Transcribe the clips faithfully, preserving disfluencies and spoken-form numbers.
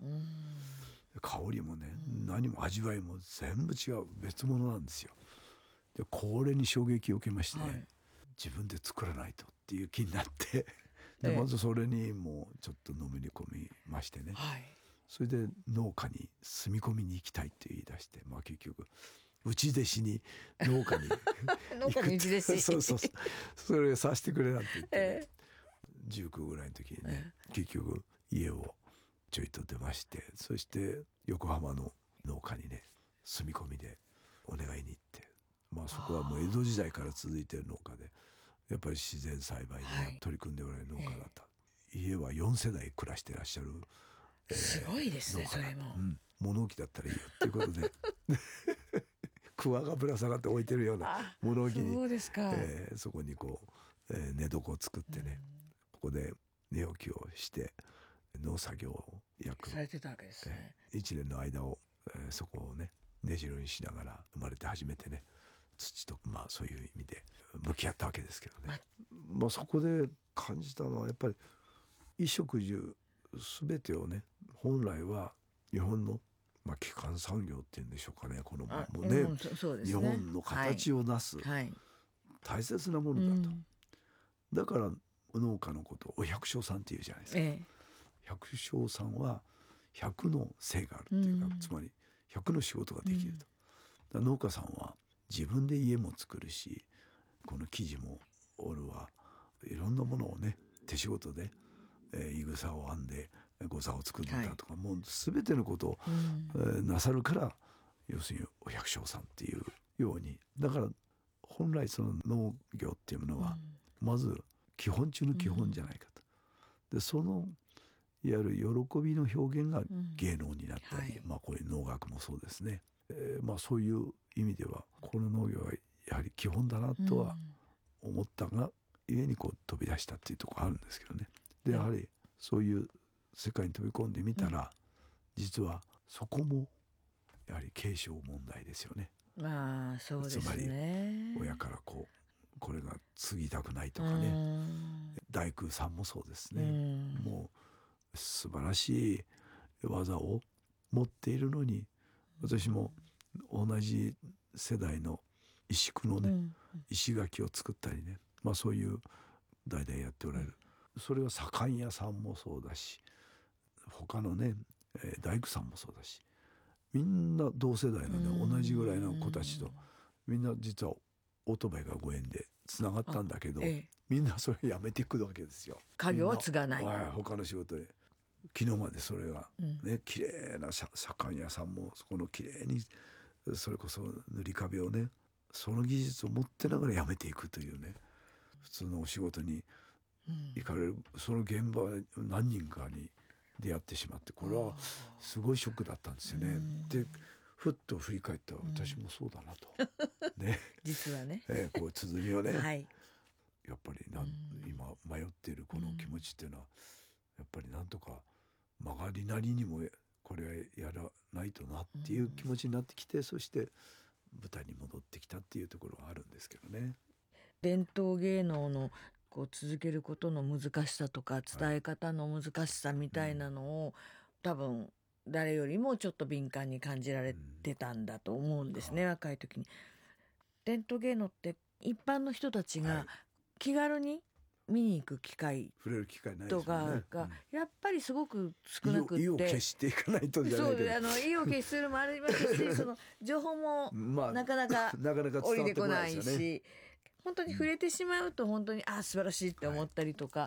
うん、 香りもね、うん、何も味わいも全部違う別物なんですよ。でこれに衝撃を受けましてね、はい、自分で作らないとっていう気になってでまずそれにもうちょっとのめり込みましてね、はい、それで農家に住み込みに行きたいって言い出して、まあ、結局内弟子に農家に農家に内弟子そうそうそうそれさせてくれなんて言って、ね、えー、じゅうきゅうぐらいの時にね、えー、結局家をちょいと出まして、そして横浜の農家にね住み込みでお願いに行って、まあ、そこはもう江戸時代から続いている農家でやっぱり自然栽培で取り組んでおられる農家だった、はい、家はよん世代暮らしてらっしゃる、 えー、すごいですねそれも、 うん、物置だったらいいよっていうことで桑がぶら下がって置いてるような物置にそうですか、 えー、そこにこう、えー、寝床を作ってね、ここで寝起きをして農作業を約されてたわけですね、 えー、いちねんの間を、えー、そこをね根城にしながら生まれて初めてね土とまあそういう意味で向き合ったわけですけどね、ままあ、そこで感じたのはやっぱり衣食住全てをね本来は日本の、まあ、基幹産業っていうんでしょうかね、このもうね、うんそうですね、日本の形をなす、はい、大切なものだと、うん、だから農家のことを百姓さんっていうじゃないですか、ええ、百姓さんは百の性があるっていうか、うん、つまり百の仕事ができると、うん、だ農家さんは自分で家も作るしこの生地も織るわいろんなものをね手仕事で、えー、いぐさを編んでござを作るんだとか、はい、もう全てのことを、うんえー、なさるから要するにお百姓さんっていうように、だから本来その農業っていうものは、うん、まず基本中の基本じゃないかと、うん、でそのいわゆる喜びの表現が芸能になったり、うんはいまあ、こういう農学もそうですね、えーまあ、そういう意味ではこの農業はやはり基本だなとは思ったが、ゆえにこう飛び出したっていうところあるんですけどね。でやはりそういう世界に飛び込んでみたら、うん、実はそこもやはり継承問題ですよね。 まあそうですね。 つまり親からこうこれが継ぎたくないとかね、大工さんもそうですね、もう素晴らしい技を持っているのに、私も同じ世代の石工のね、うん、石垣を作ったりね、まあそういう代々やっておられる、うん、それは左官屋さんもそうだし他のね、えー、大工さんもそうだし、みんな同世代のね同じぐらいの子たちとみんな実はオートバイがご縁でつながったんだけど、ええ、みんなそれやめていくわけですよ。 家業は継がない、 他の仕事で昨日までそれがね、うん、綺麗な左官屋さんもそこの綺麗にそれこそ塗り壁をねその技術を持ってながらやめていくというね、普通のお仕事に行かれる、うん、その現場何人かに出会ってしまって、これはすごいショックだったんですよね、うん、でふっと振り返ったら私もそうだなと、うん、ね実はね、 えー、こう綴りをね、 はい、 やっぱりなん、うん、今迷っているこの気持ちっていうのは、やっぱりなんとか曲がりなりにもこれはやらないとなっていう気持ちになってきて、うん、そして舞台に戻ってきたっていうところがあるんですけどね。 伝統芸能のこう続けることの難しさとか伝え方の難しさみたいなのを、はい、多分誰よりもちょっと敏感に感じられてたんだと思うんですね、うん、若い時に。伝統芸能って一般の人たちが気軽に見に行く機会触れる機会ないですよね、 とかがやっぱりすごく少なくって、 意を決していかないとじゃないけど、 そうあの意を決するもありますしその情報もなかなか降りてこないし、本当に触れてしまうと本当にあ素晴らしいって思ったりとか、はい、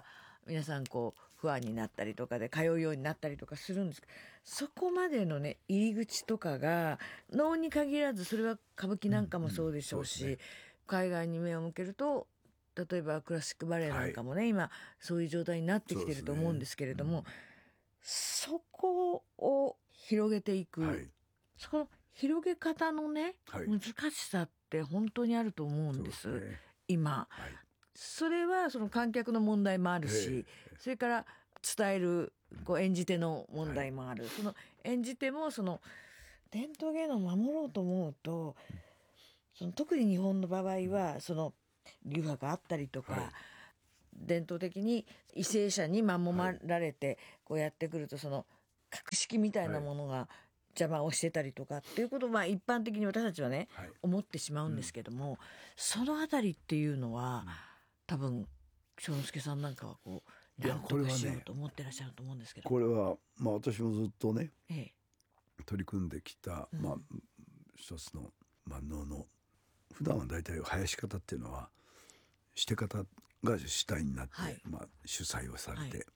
皆さんこう不安になったりとかで通うようになったりとかするんですけど、そこまでのね入り口とかが能に限らず、それは歌舞伎なんかもそうでしょうし、うんうんうね、海外に目を向けると例えばクラシックバレエなんかもね、はい、今そういう状態になってきてると思うんですけれども、 そ,、ねうん、そこを広げていく、はい、そこの広げ方のね、はい、難しさって本当にあると思うんです、そうですね、今、はい、それはその観客の問題もあるし、それから伝えるこう演じ手の問題もある、はい、その演じ手もその伝統芸能を守ろうと思うと、その特に日本の場合はその流派があったりとか、はい、伝統的に為政者に守られてこうやってくると、その格式みたいなものが邪魔をしてたりとかっていうことをまあ一般的に私たちはね、はい、思ってしまうんですけども、うん、そのあたりっていうのは、うん、多分正之助さんなんかはこう何とかしようと思ってらっしゃると思うんですけど、 これはまあ私もずっとね、ええ、取り組んできた、まあ、うん、一つの、まあ、能の普段はだいたい囃し方っていうのはして方が主体になって、はい、まあ、主催をされて、はい、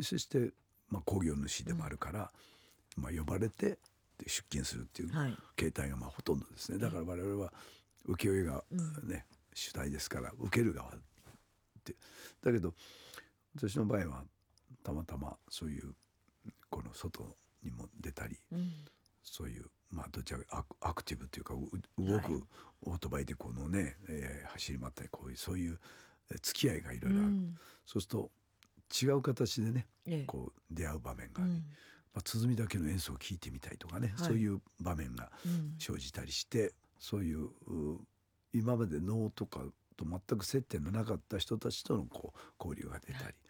そして、まあ、興行主でもあるから、うん、まあ、呼ばれて出勤するっていう形態がまあほとんどですね、はい、だから我々は請負が、ね、うん、主体ですから受ける側ってだけど私の場合はたまたまそういうこの外にも出たり、うん、そういうまあどちらかアクティブというか動くオートバイでこのね、えー、走り回ったりこういうそういう付き合いがいろいろある、うん、そうすると違う形でね、ええ、こう出会う場面があり、うん、まあ、鼓だけの演奏を聴いてみたいとかね、はい、そういう場面が生じたりして、うん、そういう今まで能とかと全く接点のなかった人たちとのこう交流が出たり、はい、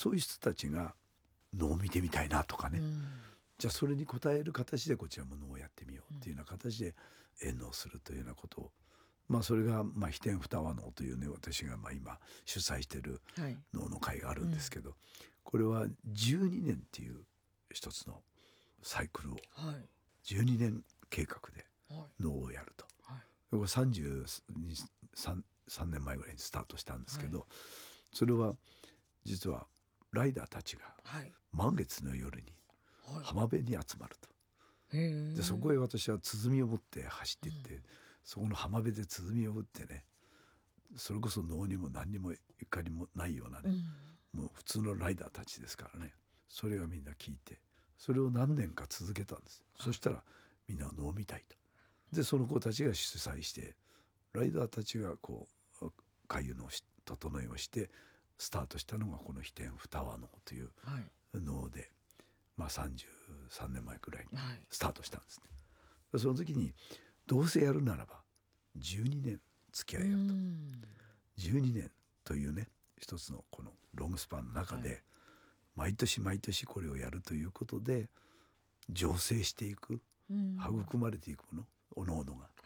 そういう人たちが能を見てみたいなとかね、うん、じゃあそれに応える形でこちらも能をやってみようっていうような形で演能するというようなことを、まあ、それがまあ飛天二和能というね私がまあ今主催している能の会があるんですけど、はい、うん、これはじゅうにねんっていう一つのサイクルをじゅうにねん計画で能をやると、はい、これさんじゅうさんねんまえぐらいにスタートしたんですけど、はい、それは実はライダーたちが満月の夜に浜辺に集まると、はい、でそこへ私は鼓を持って走っていって、うん、そこの浜辺で鼓を打ってね、それこそ能にも何にもゆかりもないようなね、うん、もう普通のライダーたちですからね、それがみんな聞いてそれを何年か続けたんです、はい、そしたらみんな能を見たいと。でその子たちが主催してライダーたちがこう回遊の整えをしてスタートしたのがこの飛天二和能という能で、はい、まあ、さんじゅうさんねんまえくらいにスタートしたんですね、はい、その時にどうせやるならばじゅうにねん付き合いやると、じゅうにねんというね一つのこのロングスパンの中で、はい、毎年毎年これをやるということで醸成していく、育まれていくものおのおのが、はい、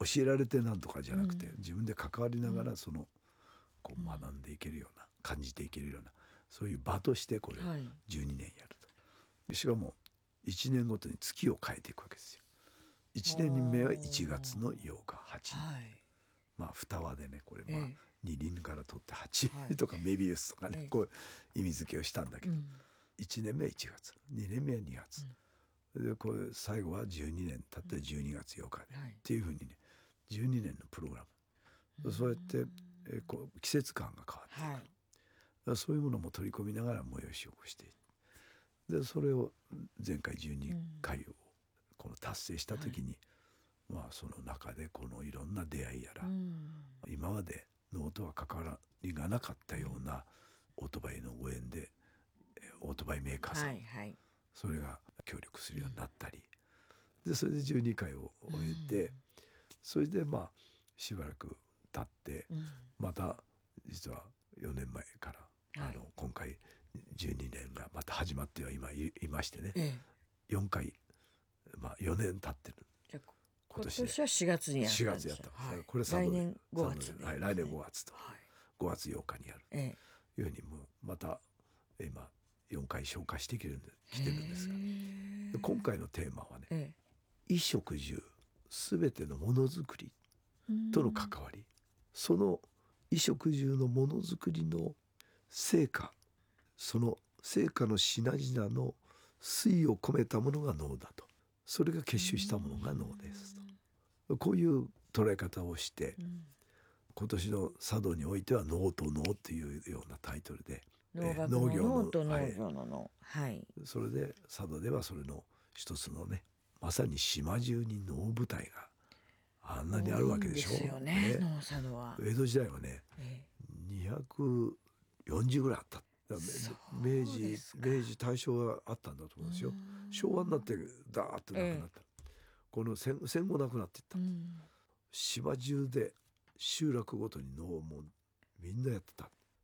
教えられてなんとかじゃなくて、うん、自分で関わりながらそのこう学んでいけるような、感じていけるようなそういう場としてこれをじゅうにねんやると、はい、しかもいちねんごとに月を変えていくわけですよ。いちねんめはいちがつのようかはちにち、はい、まあ二輪でねこれまあ二輪から取ってはちとかメビウスとかね、はい、こう意味付けをしたんだけど、うん、いちねんめはいちがつ、にねんめはにがつ、うん、でこれ最後はじゅうにねん経ってじゅうにがつようかで、はい、っていうふうにねじゅうにねんのプログラム、うん、そうやってえこう季節感が変わっていく、はい、そういうものも取り込みながら催しを起こしていく。でそれを前回じゅうにかいをこの達成した時に、うん、まあその中でこのいろんな出会いやら、うん、今まで能とは関わりがなかったようなオートバイのご縁でオートバイメーカーさん、はいはい、それが協力するようになったり、うん、でそれでじゅうにかいを終えて、うん、それでまあしばらく経って、うん、また実はよねんまえから、はい、あの今回じゅうにねんがまた始まっては今 い, いましてね、ええ、よんかい、まあ、よねん経ってる。 じゃ今年はしがつにやったんですよ。 しがつやった、はい、これ来年ごがつ、ね、 はい、来年ごがつと、はい、ごがつようかにやる、ええ、いうふうにもうまた今よんかい消化してきてるんですが、今回のテーマはね、ええ、衣食住すべてのものづくりとの関わり、その衣食住のものづくりの成果、その成果の品々の粋を込めたものが能だと、それが結集したものが能ですと、こういう捉え方をして、うん、今年の茶道においては能と能というようなタイトルで、 農学の農と農業の農、はい、 それで茶道ではそれの一つのね、まさに島中に能舞台があんなにあるわけでしょ。 いいですよね、能茶道は。 江戸時代はね、ええ、にひゃくよんじゅうぐらいあった。明治明治大正はあったんだと思うんですよ。昭和になってダーッとなくなった、ええ、この 戦, 戦後なくなっていった、うん、島中で集落ごとに能をもうみんなやってた。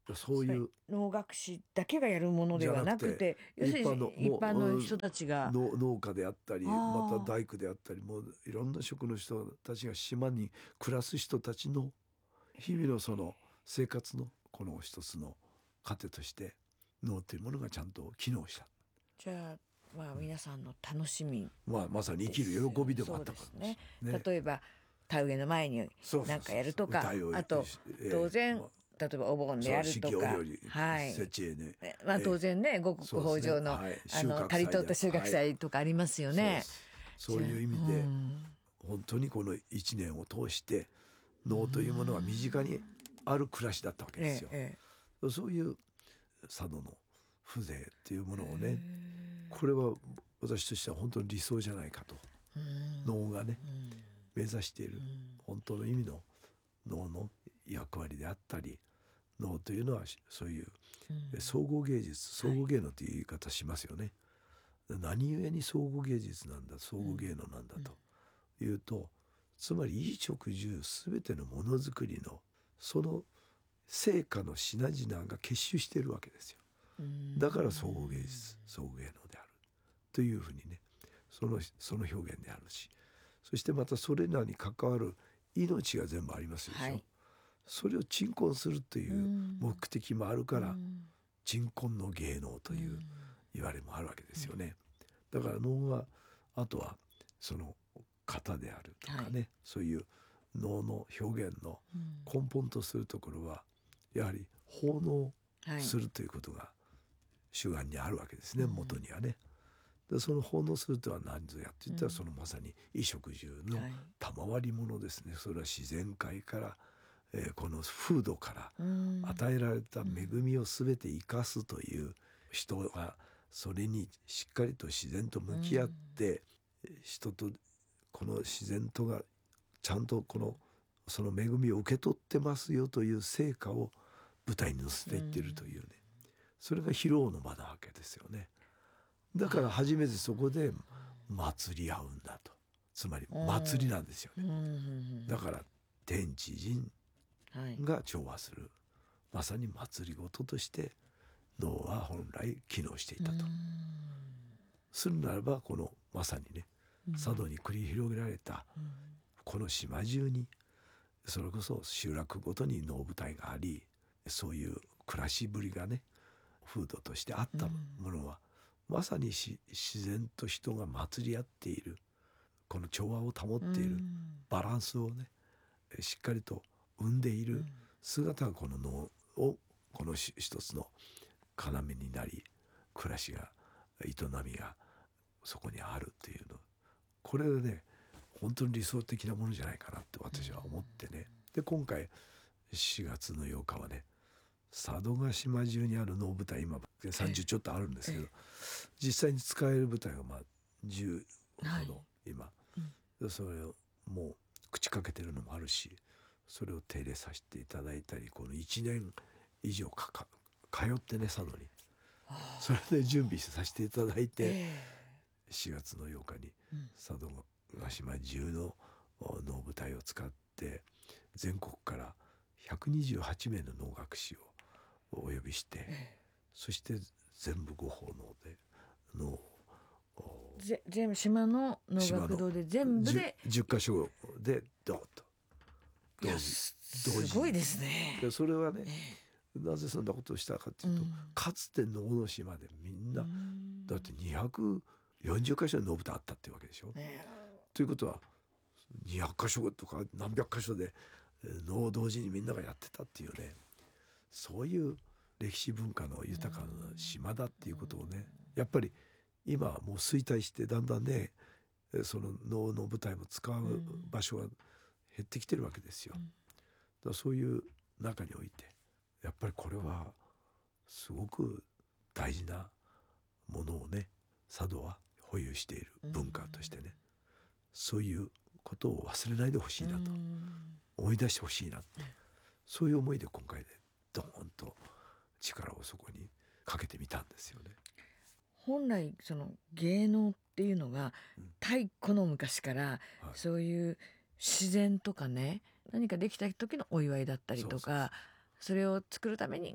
そういう能楽師だけがやるものではなくて、要するに一般の人たちがの農家であったり、また大工であったり、もういろんな職の人たちが島に暮らす人たちの日々のその生活のこの一つの糧として能というものがちゃんと機能した。 じゃあまあ皆さんの楽しみ、 まあ、まさに生きる喜びでもあったからね。ね、例えば田植えの前に何かやるとか、 そうそうそう、 あと当然、えーまあ、例えばお盆でやるとか、はい、まあ当然ね、五穀豊穣の、ね、はい、あの刈り取った収穫祭とかありますよね。はい、 そう、そういう意味で、うん、本当にこの一年を通して能というものは身近にある暮らしだったわけですよ。ええ、そういう佐渡の風情っていうものをね、これは私としては本当に理想じゃないかと、能がね、目指している本当の意味の能の役割であったり、能というのはそういう総合芸術、総合芸能という言い方しますよね。はい、何故に総合芸術なんだ、総合芸能なんだというと、つまり衣食住すべてのものづくりのその成果の品々が結集しているわけですよ。だから総合芸術、総合芸能であるというふうにね、そのその表現であるし、そしてまたそれらに関わる命が全部ありますでしょ。はい、それを鎮魂するという目的もあるから、鎮魂の芸能という言われもあるわけですよね。だから能はあとはその型であるとかね、はい、そういう能の表現の根本とするところはやはり奉納するということが主眼にあるわけですね、元にはね。でその奉納するとは何ぞやって言ったら、そのまさに衣食住の賜り物ですね。それは自然界から、えー、この風土から与えられた恵みを全て生かすという、人がそれにしっかりと自然と向き合って、人とこの自然とがちゃんとこのその恵みを受け取ってますよという成果を舞台に乗せていっているというね、それが披露の場なわけですよね。だから初めてそこで祭り合うんだと、つまり祭りなんですよね。だから天地人が調和する、まさに祭りごととして能は本来機能していたとするならば、このまさにね、佐渡に繰り広げられたこの島中にそれこそ集落ごとに能舞台があり、そういう暮らしぶりがね風土としてあったものは、まさにし自然と人が祭り合っている、この調和を保っている、バランスをねしっかりと生んでいる姿がこの能をこの一つの要になり、暮らしが営みがそこにあるっていうの、これはね本当に理想的なものじゃないかなって私は思ってね。で今回しがつのようかはね、佐渡島中にある能舞台、今さんじゅうちょっとあるんですけど、実際に使える舞台がまあじゅうほど今、はいうん、それをもう口かけてるのもあるし、それを手入れさせていただいたり、このいちねん以上かか通ってね佐渡に、それで準備させていただいて、しがつのようかに佐渡島中の能舞台を使って全国からひゃくにじゅうはちめいの能楽師をお呼びして、そして全部ご奉納で能ぜ全部島の能楽堂で全部で 10, 10箇所でドーッと同時すごいですね。 でそれはね、なぜそんなことをしたかというと、うん、かつて能の島でみんな、うん、だってにひゃくよんじゅっかしょで能舞台あったっていうわけでしょ、えー、ということはにひゃっかしょとか何百か所で能を同時にみんながやってたっていうね、そういう歴史文化の豊かな島だっていうことをね、やっぱり今はもう衰退してだんだんねその能の舞台も使う場所が減ってきてるわけですよ。だからそういう中においてやっぱりこれはすごく大事なものをね佐渡は保有している文化としてね、そういうことを忘れないでほしいなと、思い出してほしいなって、そういう思いで今回でドーンと力をそこにかけてみたんですよね。 本来その芸能っていうのが太古の昔からそういう自然とかね、何かできた時のお祝いだったりとか、それを作るために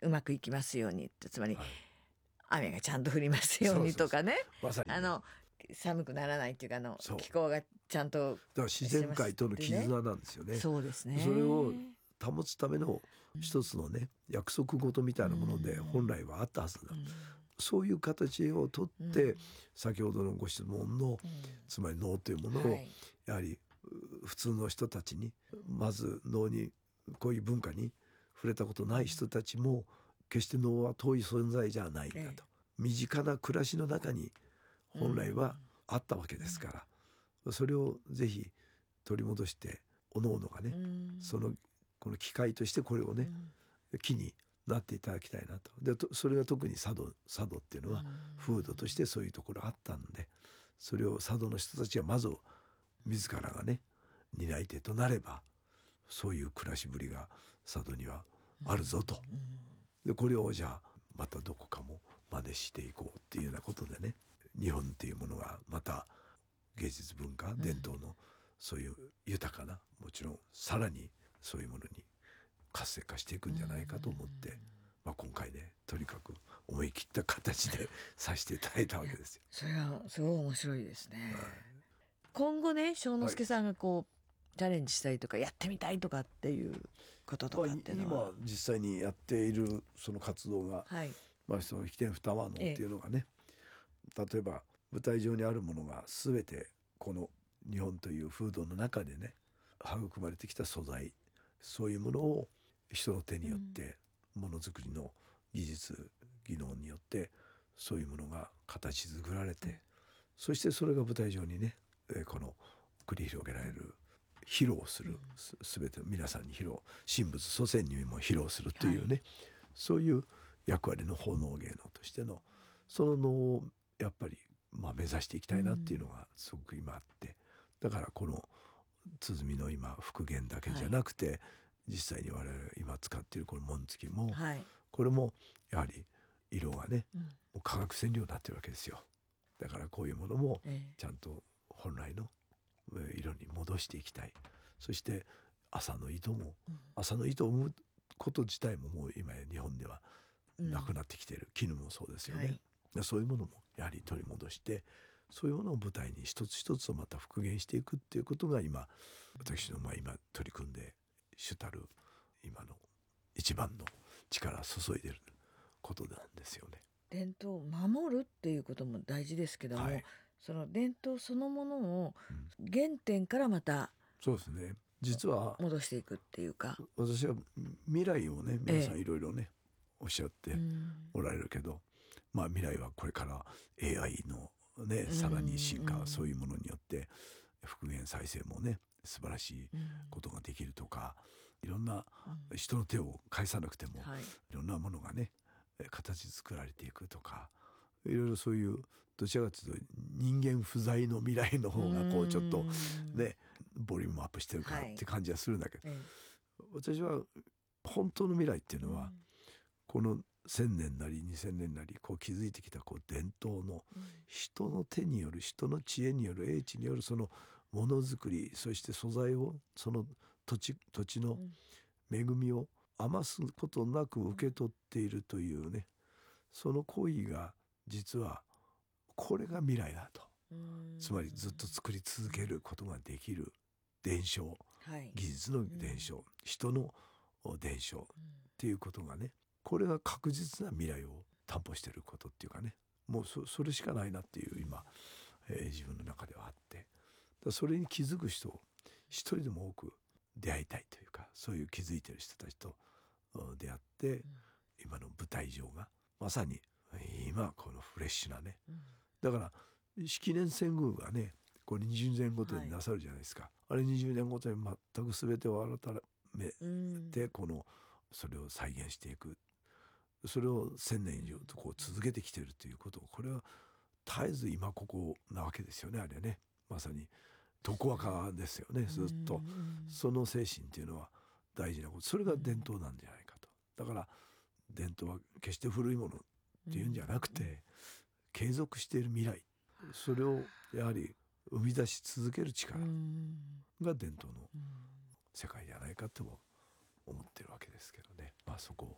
うまくいきますようにって、つまり、 はい、 雨がちゃんと降りますようにとかね、 まさにあの寒くならないっていうか、あのそう気候がちゃんとだから自然界との絆なんですよね。 そうですね。 それを保つための一つのね、約束事みたいなもので本来はあったはずだ、うん、そういう形をとって、うん、先ほどのご質問の、うん、つまり能というものを、はい、やはり普通の人たちに、まず能にこういう文化に触れたことない人たちも決して能は遠い存在じゃないんだと、ええ、身近な暮らしの中に本来はあったわけですから、うん、それをぜひ取り戻しておのおのがね、うん、そのこの機会としてこれをね、うん、木になっていただきたいなと。でそれが特に佐渡佐渡っていうのは風土としてそういうところあったんで、それを佐渡の人たちがまず自らがね担い手となれば、そういう暮らしぶりが佐渡にはあるぞと、でこれをじゃあまたどこかも真似していこうっていうようなことでね、日本っていうものがまた芸術文化伝統のそういう豊かな、もちろんさらにそういうものに活性化していくんじゃないかと思って、まあ、今回ねとにかく思い切った形でさせていただいたわけですよ。 それはすごい面白いですね、はい、今後ね正之助さんがこう、はい、チャレンジしたりとかやってみたいとかっていうこととかっていうのは、 まあ、今実際にやっているその活動が、はい、まあ、その飛天二間能っていうのがね、ええ、例えば舞台上にあるものが全てこの日本という風土の中でね育まれてきた素材、そういうものを人の手によってものづくりの技術技能によってそういうものが形作られて、そしてそれが舞台上にねこの繰り広げられる、披露する、全て皆さんに披露、神仏祖先にも披露するというね、はい、そういう役割の奉納芸能としてのその能をやっぱりまあ目指していきたいなっていうのがすごく今あって、だからこの鼓の今復元だけじゃなくて、はい、実際に我々今使っているこの紋付きも、はい、これもやはり色がね、うん、もう化学染料になってるわけですよ。だからこういうものもちゃんと本来の色に戻していきたい。そして麻の糸も、うん、麻の糸を生むこと自体ももう今や日本ではなくなってきている、うん、絹もそうですよね、はい、そういうものもやはり取り戻して、そういうものを舞台に一つ一つをまた復元していくっていうことが今私のまあ今取り組んで主たる今の一番の力を注いでることなんですよね。 伝統を守るっていうことも大事ですけども、はい、その伝統そのものを原点からまた、 うん、そうですね、実は戻していくっていうか、 私は未来をね皆さんいろいろね、ええ、おっしゃっておられるけど、まあ未来はこれから エーアイ のねさらに進化、そういうものによって復元再生もね素晴らしいことができるとか、いろんな人の手を介さなくても、はい、いろんなものがね形作られていくとか、いろいろそういうどちらかというと人間不在の未来の方がこうちょっとねボリュームアップしてるかって感じはするんだけど、はい、私は本当の未来っていうのはこのせんねんなりにせんねんなりこう築いてきたこう伝統の人の手による、人の知恵による、英知によるそのものづくり、そして素材をその土地土地の恵みを余すことなく受け取っているというね、その行為が実はこれが未来だと、つまりずっと作り続けることができる伝承、はい、技術の伝承、人の伝承っていうことがね、これが確実な未来を担保していることっていうかね、もう そ, それしかないなっていう今、えー、自分の中ではあって、だそれに気づく人を一人でも多く出会いたいというか、そういう気づいてる人たちと出会って、うん、今の舞台上がまさに今このフレッシュなね、うん、だから式年遷宮がねこれにじゅうねんごとになさるじゃないですか、はい、あれにじゅうねんごとに全く全てを改めてこのそれを再現していく、それを千年以上とこう続けてきているということ、これは絶えず今ここなわけですよね。あれねまさに常若ですよね。ずっとその精神っていうのは大事なこと、それが伝統なんじゃないかと。だから伝統は決して古いものっていうんじゃなくて、継続している未来、それをやはり生み出し続ける力が伝統の世界じゃないかとも思ってるわけですけどね。まあそこを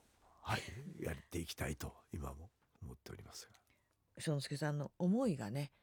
はい、やっていきたいと今も思っておりますが。 正之助さんの思いがね